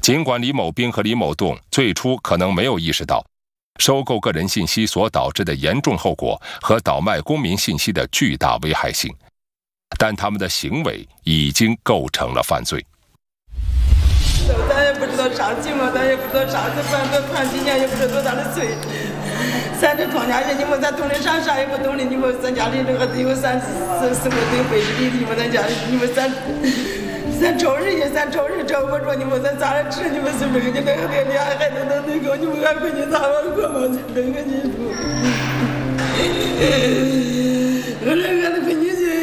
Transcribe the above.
尽管李某斌和李某栋最初可能没有意识到收购个人信息所导致的严重后果和倒卖公民信息的巨大危害性，但他们的行为已经构成了犯罪。 咱也不知道啥情况，咱也不知道啥子判几年，也不知道多大的罪。咱这庄稼人，你们咱懂的啥也不懂的，你们咱家里这个得有3、4个对背着你们咱家里，你们咱找人家，咱找人找不着，你们咱咋吃？你们是不是你那个俩孩子都那个，你们还回去咋玩过吗？那个你不，我那个回